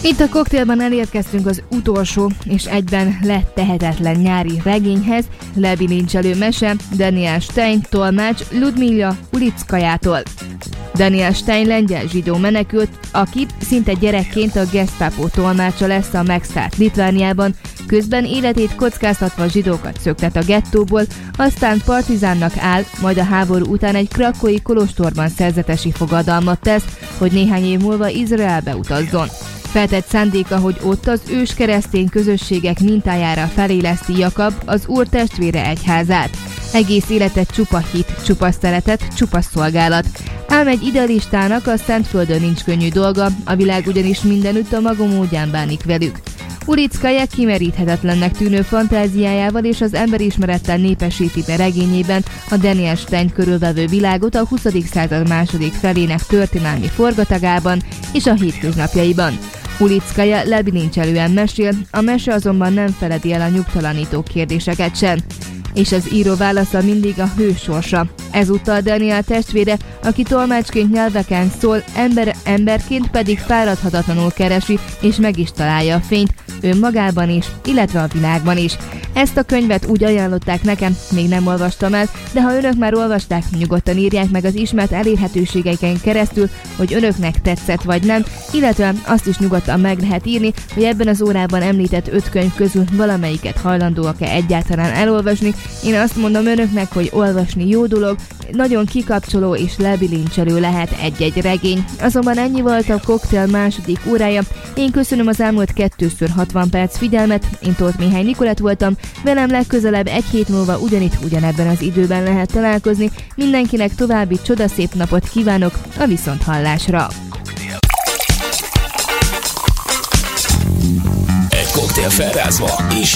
Itt a koktélban elérkeztünk az utolsó és egyben lettehetetlen nyári regényhez, lebilincselő mese Daniel Stein tolmács Ludmila Ulickajától. Daniel Stein lengyel zsidó menekült, aki szinte gyerekként a Gestapo tolmácsa lesz a megszállt Litvániában, közben életét kockáztatva zsidókat szöktet a gettóból, aztán partizánnak áll, majd a háború után egy krakói kolostorban szerzetesi fogadalmat tesz, hogy néhány év múlva Izraelbe utazzon. Feltett szándéka, hogy ott az ős keresztény közösségek mintájára feléleszti Jakab, az Úr testvére egyházát. Egész életet csupa hit, csupa szeretet, csupa szolgálat. Ám egy idealistának a Szentföldön nincs könnyű dolga, a világ ugyanis mindenütt a maga módján bánik velük. Ulickaja kimeríthetetlennek tűnő fantáziájával és az emberismerettel népesíti be regényében a Daniel Stein körülvevő világot a 20. század második felének történelmi forgatagában és a hétköznapjaiban. Ulickaja lebilincselően mesél, a mese azonban nem feledi el a nyugtalanító kérdéseket sem. És az író válasza mindig a hő sorsa. Ezúttal Daniel testvére, aki tolmácsként nyelveken szól, emberként pedig fáradhatatlanul keresi és meg is találja a fényt, önmagában is, illetve a világban is. Ezt a könyvet úgy ajánlották nekem, még nem olvastam el, de ha önök már olvasták, nyugodtan írják meg az ismert elérhetőségeiken keresztül, hogy önöknek tetszett vagy nem, illetve azt is nyugodtan meg lehet írni, hogy ebben az órában említett 5 könyv közül valamelyiket hajlandóak-e egyáltalán elolvasni. Én azt mondom önöknek, hogy olvasni jó dolog, nagyon kikapcsoló és lebilincselő lehet egy-egy regény. Azonban ennyi volt a koktél második órája. Én köszönöm az elmúlt 2x60 perc figyelmet, én Tóth Mihály Nikolett voltam, velem legközelebb egy hét múlva ugyanebben az időben lehet találkozni. Mindenkinek további csodaszép napot kívánok, a viszonthallásra! Egy koktél felrázva és